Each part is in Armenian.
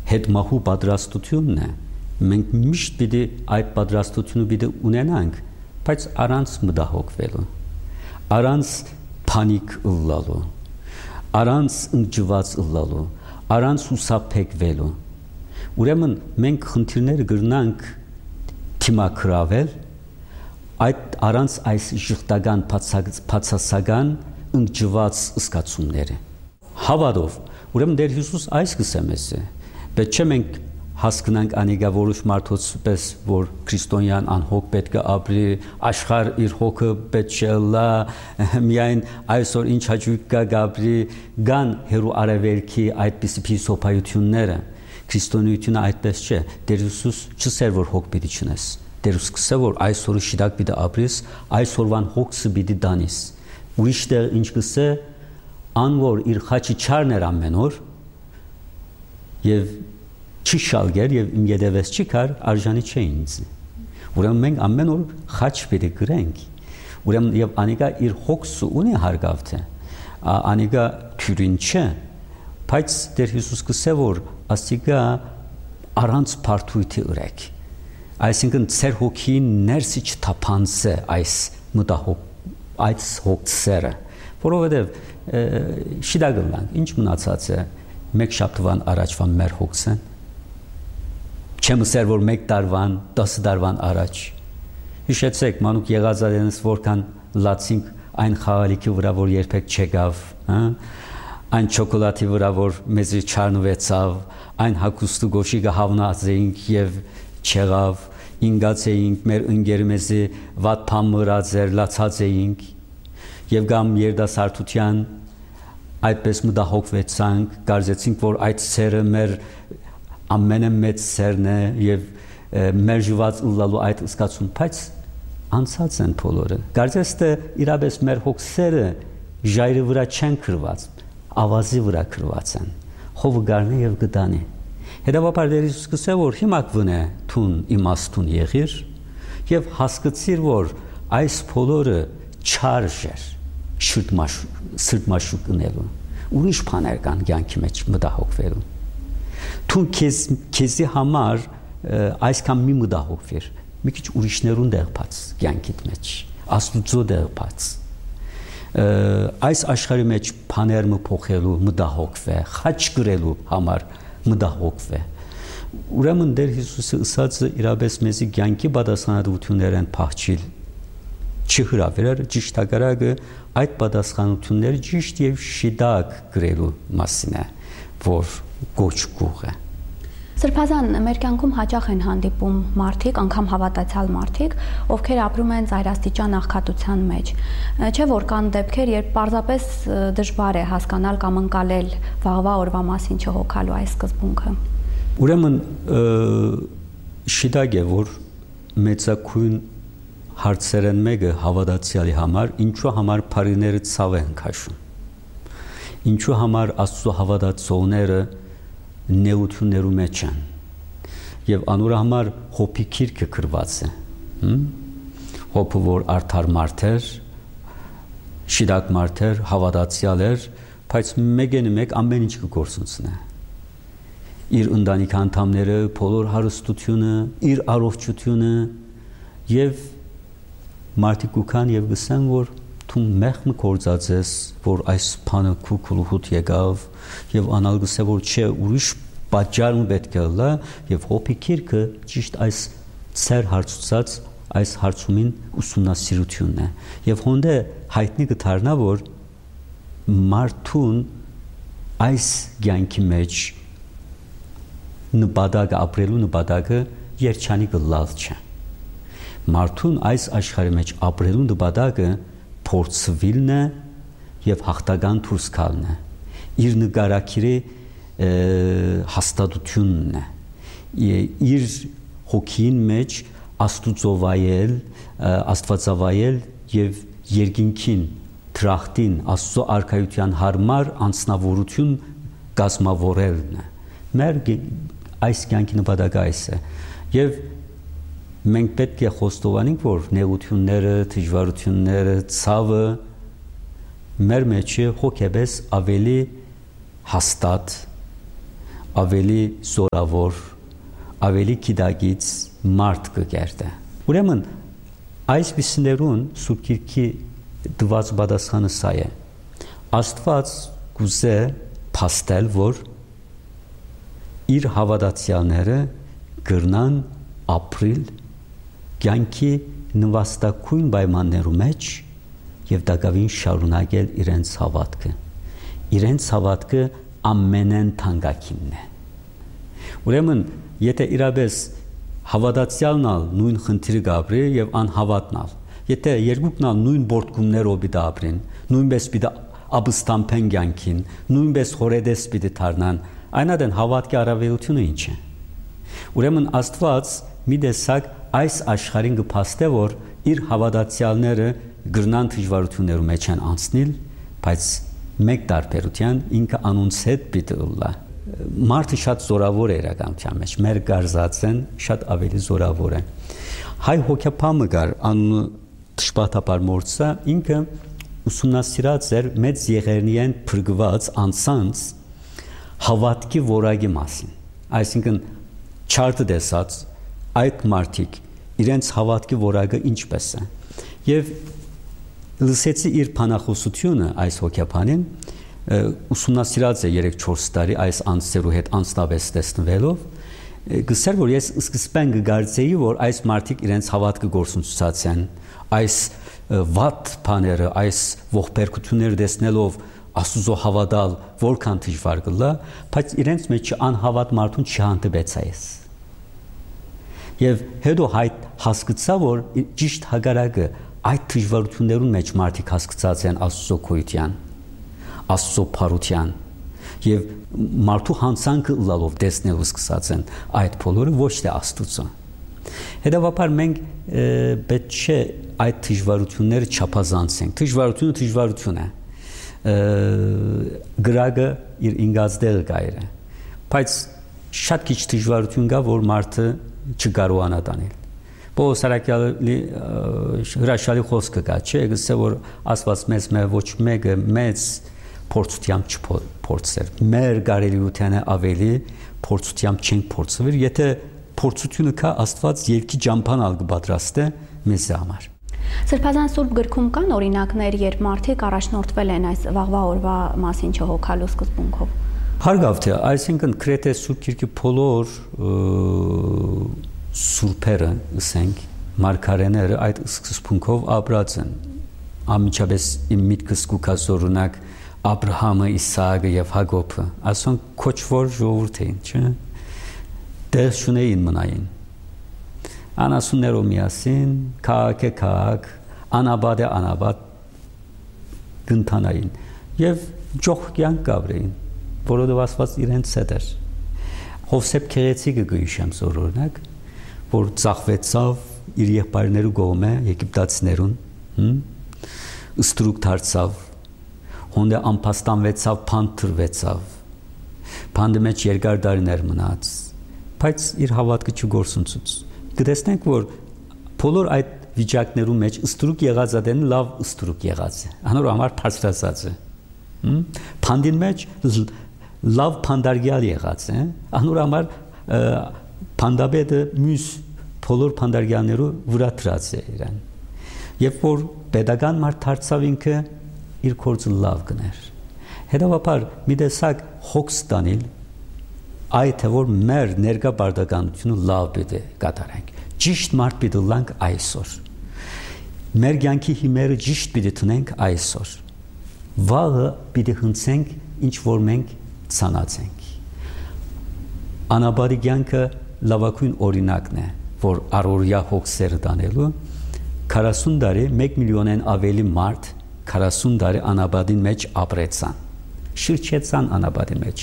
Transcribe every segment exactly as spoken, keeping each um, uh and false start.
հետմահու պատրաստությունն է։ Մենք միշտ պիտի այդ պատրաստությունը պիտի ունենանք, բայց առանց մտահոգվելու, առանց փանիկ ըլլալու, առանց ընկճված ըլլալու, առանց հուսափեկվելու։ Ուրեմն մենք խնդիրները կգրնանք թիմակրավել այդ առանց այս ժխտական բացասական ընկճված զգացումները։ Հավատով, ուրեմն Տեր Հիսուս այս կսեմ է, բայց չէ մենք հասկանանք անիգա որոշ մարդոց պես որ քրիստոնյան անհոգ պետք է ապրի, աշխարհ իր հոգը պետք չէ լա, միայն այսօր ինչ հաճույք կա գաբրի, գան հերու արևելքի այդպիսի փիլիսոփայությունները։ Քրիստոնեությունը այդպես չէ։ Տեր Հիսուս չսեր որ հոգ պիտի չնես։ Տեր Հիսուս կսե որ այսօրը շիդակ պիտի ապրես, այսօրվան հոգսը պիտի դանիս։ Ուրիշ տեղ ինչ կսե, անոր իր խաչի չարներ ամեն օր եւ չի շալգեր եւ իմ յետևես չի կար արժանի չէ ինձ։ Ուրեմն մենք ամեն օր խաչ պիտի գրենք։ Ուրեմն եւ անիկա իր հոգսը ունի հարգավթե։ Անիկա թյուրին չէ, բայց Տեր Հիսուս կսե որ ասիկա առանց բարդույթի ուրեք։ Այսինքն ծեր հոգին ներսի չթափանցե այս մտահոգ այս հոգսերը, որովհետեւ շիդագլանք ինչ մնացած է մեկ շաբթվան առաջվա մեր հոգսեն չեմ ասեր որ մեկ տարվան տասը տարվան առաջ հիշեցեք մանուկ եղածարենս որքան լացինք այն խաղալիքի վրա որ երբեք չեկավ, հա, այն շոկոլադի վրա որ մեզի չառնվեցավ, այն հագուստու գոշիկը հավնած էինք եւ չեղավ, ինգած էինք մեր ընկերը մեզի վատ բան մրած էր, լացած էինք եւ գամ երդասարտության այդպես մտահոգվեցանք, կարծեցինք որ այդ սերը մեր ամենամեծ սերն է եւ մեր ժված ուլալու այդ զգացում, բայց անցած են բոլորը։ Կարծես թե իրապես մեր հոգսերը ժայռի վրա չեն քրված, ավազի վրա քրված են։ Հովը գարնի եւ գտանի։ Հետևաբար Տեր Հիսուս կսե որ հիմա կվնե թուն իմաստուն եղիր եւ հասկացիր որ այս բոլորը չարժ էր սրտմաշուկ ունելու։ Ուրիշ բաներ կան կյանքի մեջ մտահոգվելու։ Թուն քեզ քեզի համար այսքան մի մտահոգվիր, մի քիչ ուրիշներուն դեղբաց կյանքիդ մեջ, Աստուծո դեղբաց։ Այս աշխարհի մեջ բաներ մփոխելու մտահոգվե, խաչ գրելու համար մտահոգվե։ Ուրեմն Տեր Հիսուսը ըսածը իրապես մեզի կյանքի պատասխանատվություններ են փախչիլ։ Չհրավեր ճիշտակարակը այդ պատասխանությունները ճիշտ եւ շիդակ գրելու մասին է, որ գոչ գուղ է։ Սրբազան մեր կյանքում հաճախ են հանդիպում մարդիկ, անգամ հավատացյալ մարդիկ, ովքեր ապրում են ծայրաստիճան աղքատության մեջ։ Չէ որ կան դեպքեր, երբ պարզապես դժվար է հասկանալ կամ ընկալել վաղվա օրվա մասին չհոգալու այս սկզբունքը։ Ուրեմն շիդակ է որ մեծակույն հարցերեն մեկը հավատացյալի համար ինչու համար բարիները ցավ են քաշում։ Ինչու համար Աստծո հավատացողները նեություններու մեջ են եւ անոր համար հոպի քիրքը գրված է, հոպը որ արդար մարդ էր, շիդակ մարդ էր, հավատացյալ էր, բայց մեկեն մեկ ամեն ինչ կգործունցնե։ Իր ընտանիքի անդամները, բոլոր հարստությունը, իր առողջությունը եւ մարդիկ կան եւ գսեն որ դու մեղմ կործած ես որ այս բանը քուքուլուհուտ եկավ եւ անալ գսե որ չէ ուրիշ պատճառ պետք է լա եւ հոպի քիրքը ճիշտ այս ծեր հարցուցած այս հարցումին ուսումնասիրությունն է եւ հոնդե հայտնի կդառնա որ մարդուն այս կյանքի մեջ նպատակը ապրելու նպատակը երջանիկ լավ չէ մարդուն այս աշխարհի մեջ ապրելու նպատակը փորձվելն է եւ հաղթական դուրս գալն է իր նկարակիրի հաստատությունն է իր հոգին մեջ աստուծովայել աստվածավայել եւ երկինքին դրախտին Աստծո արքայության հարմար անձնավորություն կազմավորելն է մեր այս կյանքի նպատակը այս է եւ մենք պետք է խոստովանենք որ նեղությունները, դժվարությունները, ցավը մեր մեջ հոգեբես ավելի հաստատ, ավելի զորավոր, ավելի գիտագից մարդ կգերտե։ Ուրեմն այս վիսներուն Սուրբ Գիրքի դված պատասխանը սա է։ Աստված գուզե փաստել, որ իր հավատացյալները գրնան ապրիլ կյանքի նվաստակույն պայմաններու մեջ եւ դակավին շարունակել իրենց հավատքը։ Իրենց հավատքը ամենեն թանկագինն է։ Ուրեմն, եթե իրապես հավատացյալն ալ նույն խնդիրը գաբրի եւ անհավատն ալ, եթե երկուքն ալ նույն բորտկումներով պիտի ապրին, նույնպես պիտի ապստամբեն կյանքին, նույնպես խորեդես պիտի դառնան, այնադեն հավատքի առավելությունը ինչ է։ Ուրեմն Աստված մի տեսակ այս աշխարհին կփաստե, որ իր հավատացյալները գրնան դժվարություններու մեջ են անցնել, բայց մեկ տարբերության ինքը անոնց հետ պիտի ըլլա։ Մարդը շատ զորավոր է իրականության մեջ, մեր գարզածեն շատ ավելի զորավոր է։ Հայ հոգեբանը կար անունը Տշպաթապար Մորցա, ինքը ուսումնասիրած էր մեծ եղերնիեն փրկված անցանց հավատքի որակի մասին։ Այսինքն չարտը տեսած այդ մարդիկ իրենց հավատքի որակը ինչպես է։ Եվ լսեցի իր բանախոսությունը այս հոգեբանին, ուսումնասիրած է երեք չորս տարի այս անձերու հետ անձնապես տեսնվելով, գսեր որ ես սկզբեն կգարձեի, որ այս մարդիկ իրենց հավատքը գործունեացած են, այս վատ բաները, այս ողբերգությունները տեսնելով Աստուծո հավատալ որքան դժվար կլա, բայց իրենց մեջ անհավատ մարդուն չհանդիպեց այս։ Եվ հետո հայտ հասկացա, որ ճիշտ հակառակը այդ դժվարություններուն մեջ մարդիկ հասկացած են Աստծո գոյության, Աստծո փառության եւ մարդու հանցանքը լալով տեսնելու սկսած են այդ բոլորը ոչ թե Աստծո։ Հետևաբար մենք պետք չէ այդ դժվարությունները չափազանցենք։ Դժվարությունը դժվարություն է։ Գրագը իր ինգազդել գայր է։ Բայց շատ քիչ դժվարություն կա, որ մարդը չկարողանա տանել։ Պողոս Արաքյալի հրաշալի խոսքը կա, չէ՞, գսե որ Աստված մեզ մեր ոչ մեկը մեծ փորձությամբ չփորձեր։ Մեր կարելիությանը ավելի փորձությամբ չենք փորձվեր, եթե փորձությունը կա, Աստված երկի ճամփան ալ կպատրաստե մեզ համար։ Սրբազան Սուրբ գրքում կան օրինակներ, երբ մարդիկ առաջնորդվել են այս վաղվա օրվա մասին չհոգալու սկզբունքով։ Հարգավ թե, այսինքն գրեթե Սուրբ Գիրքի բոլոր սուրբերը, ասենք, մարգարեները այդ սկզբունքով ապրած են։ Անմիջապես իմ միտքս կուքած օրինակ Աբրահամը, Իսահակը եւ Հակոբը, ասոնք քոչվոր ժողովուրդ էին, չէ՞։ Դեր շունեին մնային։ Անասուններով միասին, քաղաք է քաղաք, անաբադ է անաբադ գնթանային եւ ջող կյանք կապրեին, որովհետեւ Աստված իրենց հետ էր։ Հովսեփ Քեղեցիկը գույշեմ զորօրինակ, որ ծախվեցավ իր եղբայրներու կողմէ եգիպտացիներուն, ստրուկ դարձավ, հոնդե անփաստանվեցավ, փանտրվեցավ, փանդի մեջ երկար տարիներ մնաց, բայց իր հավատքը չգործունցուց։ Կտեսնենք, որ բոլոր այդ վիճակներու մեջ ստրուկ եղած ադեն լավ ստրուկ եղած է, անոր համար բարձրացած է։ Փանդին մեջ լավ փանդարգյալ եղած է, անոր համար փանդաբեդը մյուս բոլոր փանդարգյալներու վրա դրած է իրեն։ Երբ որ pedagogan մարդ դարձավ ինքը իր գործը լավ գներ։ Հետևաբար մի տեսակ հոգս տանել այդ թե որ մեր ներկա բարդականությունը լավ պիտի կատարենք։ Ճիշտ մարդ պիտի լանք այսօր։ Մեր կյանքի հիմերը ճիշտ պիտի տնենք այսօր։ Վաղը պիտի հնցենք ինչ որ մենք ցանացենք։ Անաբարի կյանքը լավագույն օրինակն է, որ առօրյա հոգսերը տանելու քառասուն տարի մեկ միլիոնեն ավելի մարդ քառասուն տարի անաբադին մեջ ապրեցան։ Շրջեցան անաբադի մեջ։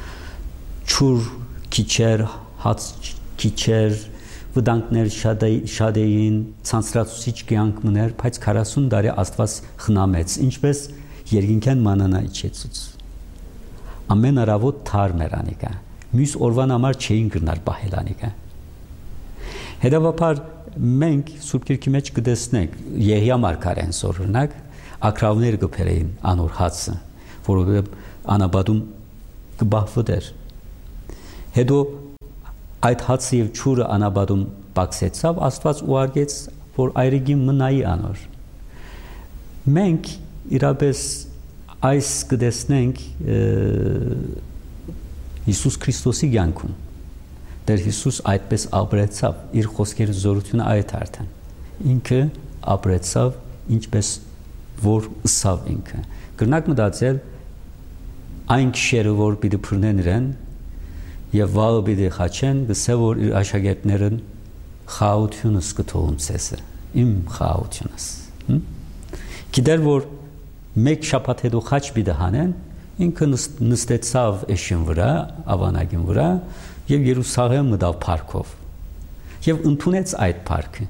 Չուր քիչեր, հաց քիչեր, վտանգներ շատ էին, ցանցրացուցիչ կյանք մներ, բայց քառասուն տարի Աստված խնամեց, ինչպես երկինքեն մանանա իջեցուց։ Ամեն արավոտ թարմ էր անիկա, մյուս օրվան համար չէին գրնալ պահել անիկա։ Հետևաբար մենք Սուրբ Գիրքի մեջ կտեսնենք Եղիա մարգարեն օրինակ ակրավներ կբերեին անոր հացը, որովհետև անաբադում կբահվեր։ Հետո այդ հացը եւ ճուրը անաբադում բացեցավ, Աստված ուղարկեց, որ այրիգին մնայի անոր։ Մենք իրապես այս կդեսնենք Հիսուս Քրիստոսի կյանքում։ Դեր Հիսուս այդպես ապրեցավ, իր խոսքերի զորությունը այդ արդեն։ Ինքը ապրեցավ ինչպես որ ըսավ ինքը։ Կրնակ մտածել այն քիշերը, որ պիտի փռնեն իրեն եւ վաղը պիտի խաչեն, գսե որ իր աշակերտներն խաղությունս կթողում ցեսը, իմ խաղությունս։ Գիտեր որ մեկ շաբաթ հետո խաչ պիտի հանեն, ինքը նստեցավ էշին վրա, ավանագին վրա եւ Երուսաղեմ մտավ парքով։ Եվ ընդունեց այդ парքը։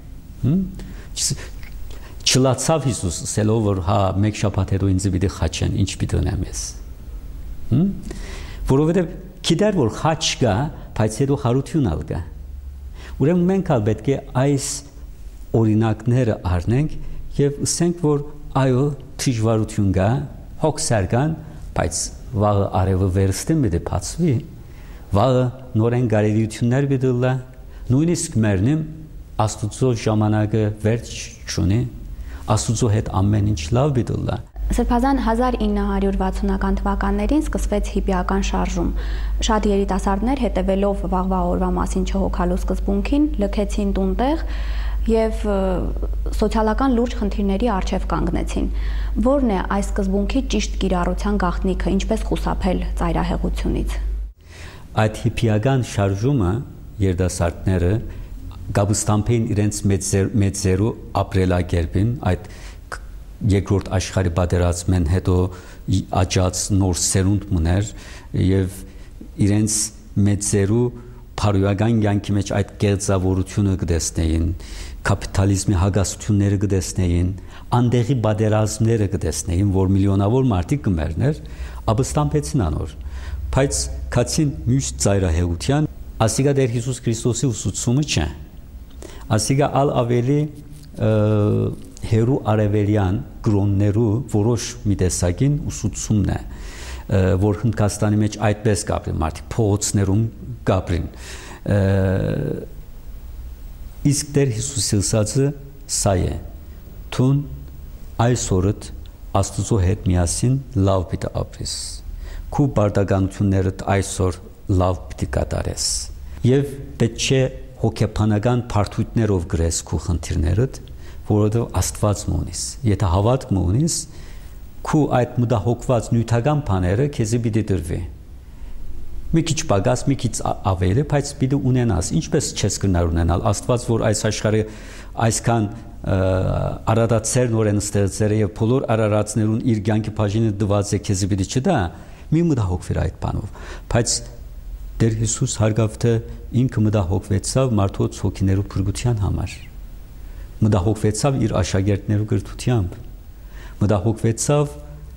Չլացավ Հիսուս, ասելով որ հա մեկ շաբաթ հետո ինձ պիտի խաչեն, ինչ պիտի ունեմ ես։ Որովհետեւ գիտեր որ խաչ կա, բայց հետո խարություն ալ կա։ Ուրեմն մենք ալ պետք է այս օրինակները առնենք եւ ասենք որ այո դժվարություն կա, հոգսեր կան, բայց վաղը արևը վերստին պիտի բացվի, վաղը նորեն գարելիություններ պիտի լա, նույնիսկ մերնիմ Աստուծո ժամանակը վերջ չունի, Աստուծո հետ ամեն ինչ լավ պիտի լա։ Սրբազան հազար ինը հարյուր վաթսունական թվականներին սկսվեց հիպիական շարժում։ Շատ երիտասարդներ հետևելով վաղվա օրվա մասին չհոգալու սկզբունքին լքեցին տունտեղ եւ սոցիալական լուրջ խնդիրների առջև կանգնեցին։ Որն է այս սկզբունքի ճիշտ կիրառության գաղտնիքը, ինչպես խուսափել ծայրահեղությունից։ Այդ հիպիական շարժումը երիտասարդները գաբստամփին իրենց մեծերու ապրելակերպին այդ երկրորդ աշխարհի պատերազմեն հետո աճած նոր սերունդ մներ եւ իրենց մեծերու փարուական կյանքի մեջ այդ կերծավորությունը կդեսնեին, կապիտալիզմի հագասությունները կդեսնեին, անդեղի պատերազմները կդեսնեին, որ միլիոնավոր մարդիկ կմերներ, ապստամբեցին անոր։ Բայց քացին մյուս ծայրահեղության, ասիգա դեր Հիսուս Քրիստոսի ուսուցումը չէ։ Ասիգա ալ ավելի հերու արևելյան գրոններու որոշ մի տեսակին ուսուցումն է, որ Հնդկաստանի մեջ այդպես կապրին, մարդիկ փողոցներում կապրին։ Իսկ դեր Հիսուսի ասածը սա է. «Թուն այսօրդ Աստուծո հետ միասին լավ պիտի ապրես, քու բարդականություններդ այսօր լավ պիտի կատարես, եւ պետք չէ հոգեբանական բարդություններով գրես քու խնդիրներդ, որովհետև Աստված մունիս։ Եթե հավատք մունիս, քու այդ մտահոգված նյութական բաները քեզի պիտի դրվի։ Մի քիչ պակաս, մի քիչ ավելի, բայց պիտի ունենաս։ Ինչպես չես կնար ունենալ Աստված, որ այս աշխարհը այսքան արարածներ նորեն ստեղծել է եւ բոլոր արարածներուն իր կյանքի բաժինը դված է քեզի պիտի չտա, մի մտահոգվիր այդ բանով։ Բայց Դեր Հիսուս հարգավթը ինքը մտահոգվեցավ մարդոց հոգիներու փրկության համար։ Մտահոգվեցավ իր աշակերտներու գրթությամբ, մտահոգվեցավ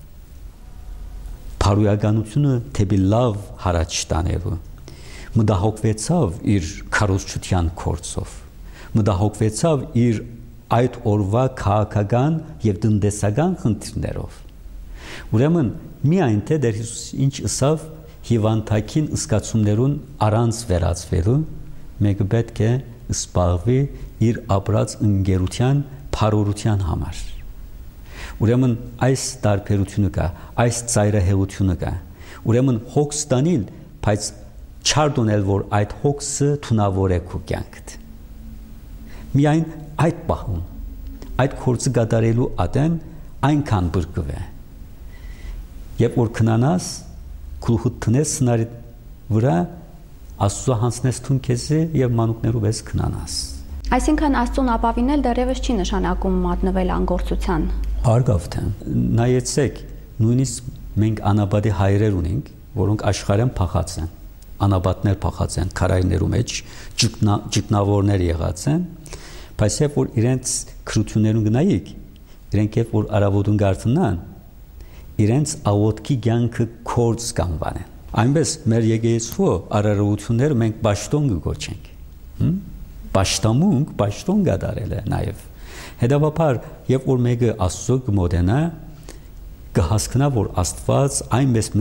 փարուականությունը թեպի լավ հարաճ տանելու, մտահոգվեցավ իր քարոզչության կորցով, մտահոգվեցավ իր այդ օրվա քաղաքական եւ տնտեսական խնդիրներով։ Ուրեմն միայն թե Դեր Հիսուս ինչ ասավ հիվանդակին ըսկացումներուն առանց վերածվելու, մեկը պետք է սպառվի իր ապրած ընկերության փարորության համար։ Ուրեմն այս տարբերությունը կա, այս ծայրահեղությունը կա։ Ուրեմն հոգս տանիլ, բայց չարդոնել, որ այդ հոգսը թունավոր է քո կյանքդ։ Միայն այդ պահում, այդ գործը կատարելու ատեն այնքան բրկվե։ Երբ որ քնանաս, քուլհուտ տնես սնարի վրա, Աստծո հանձնես թուն քեզի եւ մանուկներով ես քնանաս։ Այսինքն Աստծուն ապավինել դեռևս չի նշանակում մատնվել անգործության։ Հարգավթը, նայեցեք, նույնիսկ մենք անաբադի հայրեր ունենք, որոնք աշխարհեն փախած են, անաբատներ փախած են, քարայրներու մեջ ճգնավորներ եղած են, բայց երբ որ իրենց քրություններուն գնայիք, իրենք երբ որ արավոտուն գարտնան, իրենց աղոտքի կյանքը կորց կանվանեն։ Այնպես մեր եկեղեցու արարողությունները մենք պաշտոն կգոչենք։ Պաշտամունք, պաշտոն կատարել է նաև։ Հետևաբար, երբ որ մեկը Աստծո կմոտենա, կհասկանա, որ Աստված այնպես մի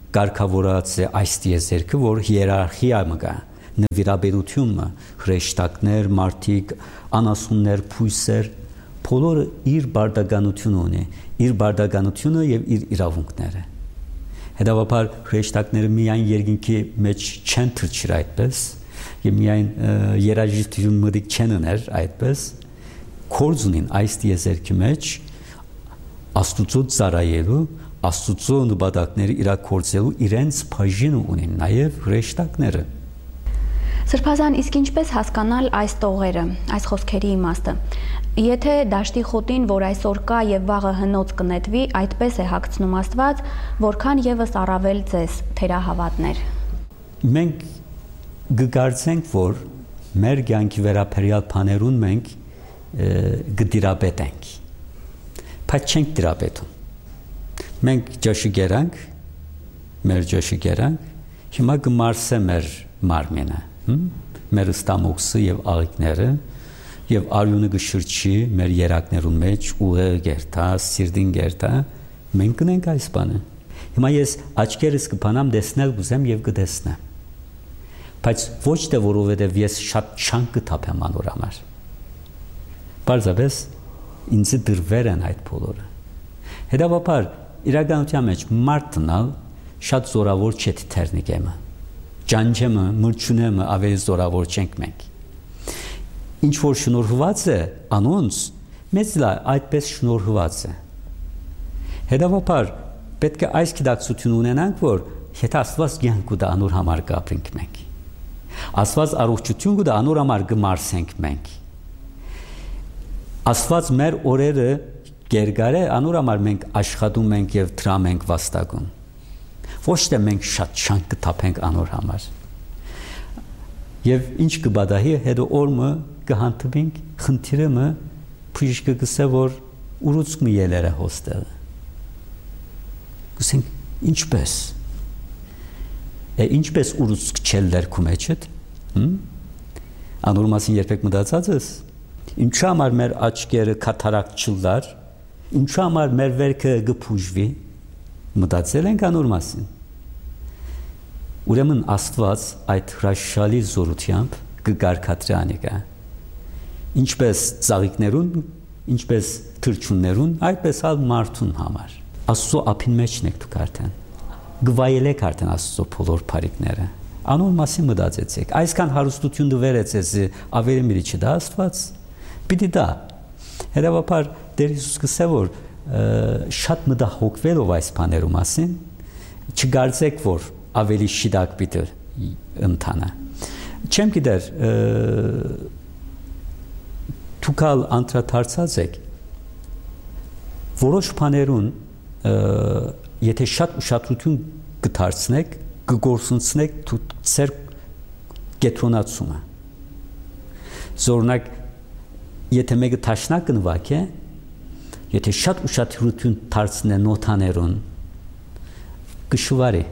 կարգավորած է այս տիեզերքը, որ հիերարխիա մգա, նվիրաբերությունը, հրեշտակներ, մարդիկ, անասուններ, փույսեր, բոլորը իր բարդականությունը ունի, իր բարդականությունը եւ իր իրավունքները։ Հետևաբար հրեշտակները միայն երկինքի մեջ չեն թրջիր այդպես, եւ միայն երաժշտություն մտիկ չեն ուներ այդպես, կորձ ունին այս տիեզերքի մեջ Աստուծո ծառայելու, Աստուծո նպատակների իրագործելու իրենց բաժինը ունեն նաև հրեշտակները։ Սրբազան, իսկ ինչպես հասկանալ այս տողերը, այս խոսքերի իմաստը։ Եթե դաշտի խոտին, որ այսօր կա եւ վաղը հնոց կնետվի, այդպես է հագցնում Աստված, որքան եւս առավել ձեզ թերահավատներ։ Մենք գկարծենք, որ մեր կյանքի վերաբերյալ բաներուն մենք գդիրապետենք, բայց չենք դիրապետում։ Մենք ջաշի գերանք, մեր ջաշի գերանք, հիմա գմարսե մեր մարմինը, մեր ստամոքսը եւ աղիքները, եւ արյունը գշրջի մեր երակներուն մեջ, ուղեղը գերտա, սիրտին գերտա, մենք կնենք այս բանը։ Հիմա ես աչքերս կփանամ տեսնել գուզեմ եւ կտեսնեմ։ Բայց ոչ թե որովհետեւ ես շատ չանկ կթափեմ անոր համար։ Պարզապես ինձ դրվեր են այդ բոլորը։ Հետևաբար իրականության մեջ մարդնալ շատ զորավոր չէ թերնիկեմը։ Ջանջեմը, մրջունեմը ավելի զորավոր չենք մենք։ Ինչ որ շնորհված է անոնց, մեծ լա այդպես շնորհված է։ Հետևաբար պետք է այս գիտակցություն ունենանք, որ եթե Աստված կյանք կտա անոր համար կապրենք մենք։ Աստված առողջություն կտա անոր համար կմարսենք մենք։ Աստված մեր օրերը գերգար է, անոր համար մենք աշխատում ենք եւ դրամ ենք վաստակում։ Ոչ թե մենք շատ շանկ կթափենք անոր համար։ Եվ ինչ կբադահի հետո օրը կհանդիպենք խնդիրը մը փիշկը գսե որ ուրուցք մի ելերը հոստել։ Գսենք ինչպես։ Է ինչպես ուրուցք չել դերքում էչետ։ Հմ։ Անոր մասին երբեք մտածած ես։ Ինչու համար մեր աչքերը կատարակ չլար, ինչու համար մեր վերքը գփուժվի, մտածել ենք անոր մասին։ Ուրեմն Աստված այդ հրաշալի զորությամբ կգարկադրի անիկա։ Ինչպես ծաղիկներուն, ինչպես թրջուններուն, այդպես ալ մարդուն համար։ Աստծո ափին մեջն եք դուք արդեն։ Գվայելեք արդեն Աստծո բոլոր բարիքները։ Անոր մասին մտածեցեք։ Այսքան հարստություն դվերեց ես ավելի մի չդա Աստված։ Պիտի դա։ Հետևաբար Տեր Հիսուս կսե որ շատ մտահոգվելով այս բաներու մասին, չգարցեք որ ավելի շիդակ պիտի ընթանա։ Չեմ գիտեր դուքալ անդրադարձած եք որոշ բաներուն եթե շատ ուշադրություն կդարձնեք, կգործունցնեք ձեր կետրոնացումը։ Զորնակ եթե մեկը տաշնակ նվակ է, եթե շատ ուշադրություն դարձնե նոթաներուն, կշվարի։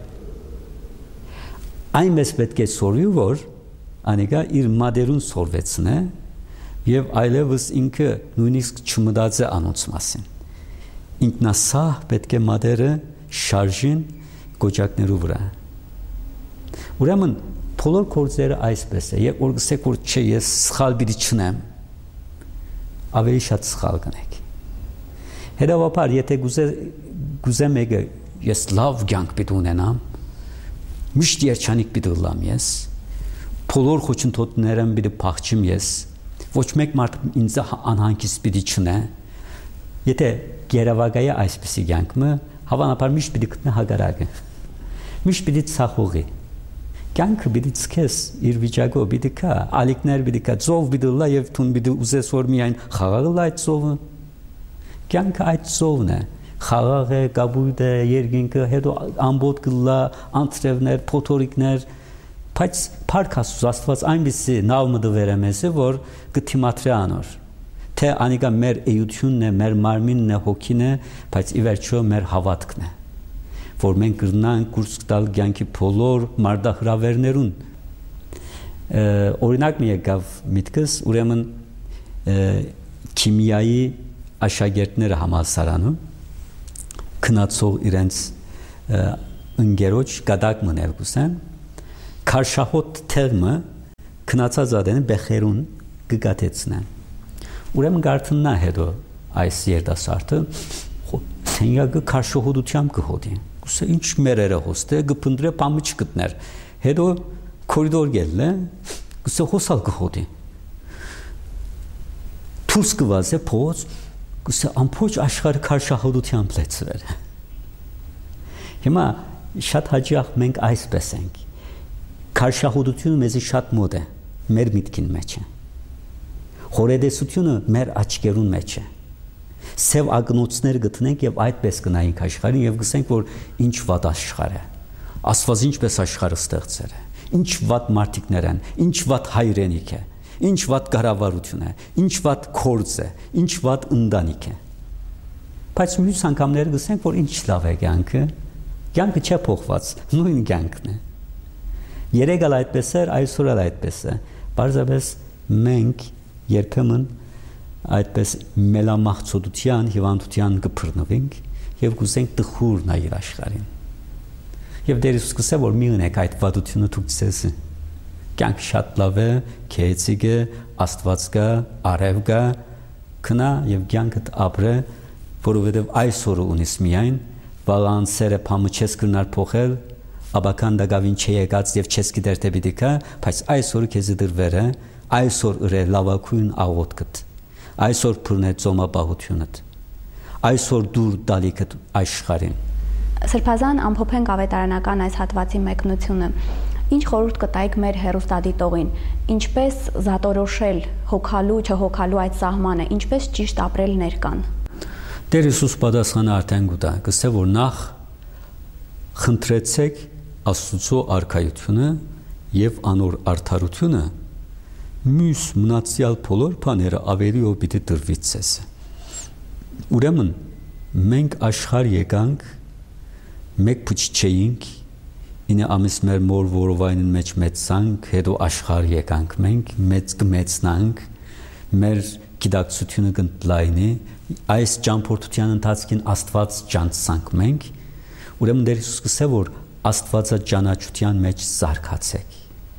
Այնպես պետք է սորվի, որ անիկա իր մադերուն սորվեցնե եւ այլևս ինքը նույնիսկ չմտածի անոնց մասին։ Ինքնասահ պետք է մադերը շարժին գոճակներու վրա։ Ուրեմն բոլոր գործերը այսպես է, եւ որ գսեք որ չէ ես սխալ բիդի չնեմ, ավելի շատ սխալ կնեք։ Հետևաբար եթե գուզե գուզե մեկը ես լավ կյանք պիտի ունենամ, միշտ երջանիկ պիտի լամ ես, բոլոր խոչընդոտներեմ պիտի փախչեմ ես, ոչ մեկ մարդ ինձ անհանգիստ պիտի չնե։ Եթե գերավագայ այսպիսի կյանքը, հավանաբար միշտ պիտի գտնե հագարակը։ Միշտ պիտի ցախողի։ Կյանքը պիտի ցկես իր վիճակով պիտի կա, ալիքներ պիտի կա, ծով պիտի լա եւ թուն պիտի ուզես որ միայն խաղալ այդ ծովը։ Կյանքը այդ ծովն է, խաղաղ է, գաբույտ է, երկինքը, հետո ամբոտ գլա, անտրևներ, փոթորիկներ, բայց փառք Աստված այնպեսի նավ մդվեր է մեզ, որ կթիմատրի անոր։ Թե անիկա մեր էությունն է, մեր մարմինն է, հոգին է, բայց ի վերջո մեր հավատքն է, որ մենք կրնանք կուրս տալ կյանքի բոլոր մարդահրավերներուն։ Օրինակ մի եկավ միտքս, ուրեմն քիմիայի աշակերտները համալսարանում քնածող իրենց ընկերոջ գդակ մնել գուսեն քարշահոտ թերմը քնացած ադեն բեխերուն գգաթեցնեն ուրեմն գարտնա հետո այս երդասարտը սենյակը քարշահոտությամբ կհոտի գուսե ինչ մերերը հոստե գփնդրե պամը չգտներ հետո կորիդոր գելը գուսե հոսալ կհոտի դուրս գված է փոց գուսե ամբողջ աշխարհը քարշահոտությամբ լեցվել հիմա շատ հաճախ մենք այսպես ենք քարշահոտությունը մեզի շատ մոտ է մեր միտքին մեջ է խորեդեսությունը մեր աչքերուն մեջ է սև ակնոցներ գտնենք եւ այդպես գնայինք աշխարհին եւ գսենք որ ինչ վատ աշխարհ է Աստված ինչպես աշխարհը ստեղծել է ինչ վատ մարդիկներ են ինչ վատ հայրենիք է ինչ վատ կառավարություն է ինչ վատ կորձ է ինչ վատ ընտանիք է բայց մյուս անգամները գսենք որ ինչ լավ է կյանքը կյանքը չէ փոխված նույն կյանքն է երեք էլ այդպես էր այսօր էլ այդպես է բարձրապես մենք երբեմն այդպես մելամաղձոտության հիվանդության կփռնվենք եւ կուզենք տխուր նայել աշխարհին եւ Տեր Հիսուս կսե որ մի ունեք այդ վատությունը դուք ցես կյանք շատ լավ է քեծիկ է Աստված կա արև կա քնա եւ կյանքդ ապրե որովհետեւ այսօր ունես միայն բալանսերը փամը չես կրնար փոխել աբական դակավին չեկած եւ չես գիտեր թե պիտի կա բայց այսօր քեզ դրվեր է այսօր ըրե լավակույն աղոթքդ այսօր փռնե ծոմապահությունդ այսօր դուր դալիքդ աշխարհին Սրբազան ամփոփենք ավետարանական այս հատվածի մեկնությունը ինչ խորհուրդ կտայիք մեր հերոստատիտողին ինչպես զատորոշել հոգալու չհոգալու այդ սահմանը ինչպես ճիշտ ապրել ներկան Տեր Հիսուս պատասխանը արդեն գուտա կսե որ նախ խնդրեցեք Աստծո արքայությունը եւ անոր արդարությունը մյուս մնացյալ բոլոր բաները ավելիով պիտի տրվի ցես ուրեմն մենք աշխարհ եկանք մեկ փուչչեինք ինը ամիս մեր մոր որովայնին մեջ մեծանք հետո աշխարհ եկանք մենք մեծ կմեծնանք մեր գիտակցությունը կընտլայնի այս ճամփորդության ընթացքին Աստված ճանցանք մենք ուրեմն Տեր Հիսուս կսե որ Աստվածաճանաչության մեջ զարգացեք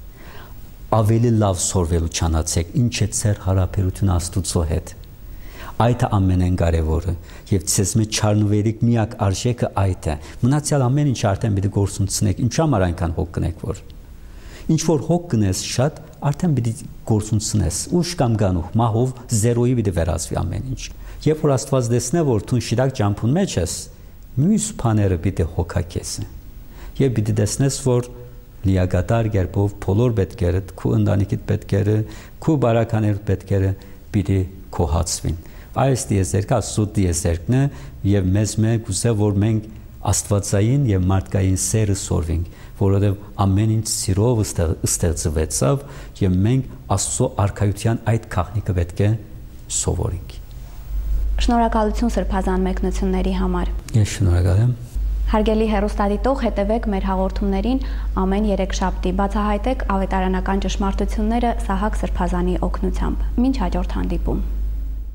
ավելի լավ սորվելու չանացեք ինչ է ծեր հարաբերություն Աստուծո հետ այդ է ամենեն կարևորը եւ ցեզ մեջ չառնվելիք միակ արժեքը այդ է մնացյալ ամեն ինչ արդեն պիտի գործունեցնեք ինչ համար այնքան հոգ կնեք որ ինչ որ հոգ կնես շատ արդեն պիտի գործունեցնես ուշ կամ գանուх մահով զերոյի պիտի վերածվի ամեն ինչ երբ որ Աստված տեսնե որ դու շիրակ ճամփուն մեջ ես մյուս բաները պիտի հոգակես եւ պիտի տեսնես որ լիակատար կերպով բոլոր պետքերդ քու ընտանիքիդ պետքերը քու բարականերդ պետքերը պիտի կոհացվին այս դիեզերքը սուտ դիեզերքն է եւ մեզ մեկ գուցե որ մենք աստվածային եւ մարդկային սերը սորվենք որովհետեւ ամեն ինչ սիրով ստեղծվեցավ եւ մենք Աստծո արքայության այդ քաղաքնիկը պետք է սովորենք Շնորհակալություն սրբազան մեկնությունների համար Ես շնորհակալ եմ Հարգելի հեռուստադիտող, հետևեք մեր հաղորդումներին ամեն երեքշաբթի, բացահայտեք ավետարանական ճշմարտությունները Սահակ Սրբազանի օգնությամբ։ Մինչ հաջորդ հանդիպում։